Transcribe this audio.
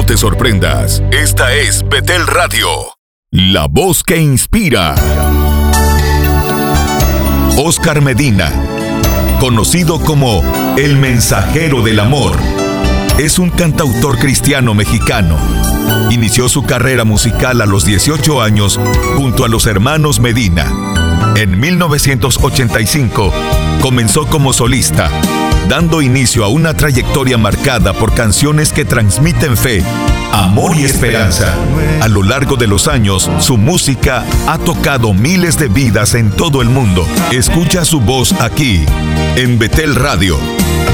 No te sorprendas. Esta es Betel Radio, la voz que inspira. Oscar Medina, conocido como el mensajero del amor, es un cantautor cristiano mexicano. Inició su carrera musical a los 18 años junto a los hermanos Medina. En 1985 comenzó como solista, dando inicio a una trayectoria marcada por canciones que transmiten fe, amor y esperanza. A lo largo de los años, su música ha tocado miles de vidas en todo el mundo. Escucha su voz aquí, en Betel Radio.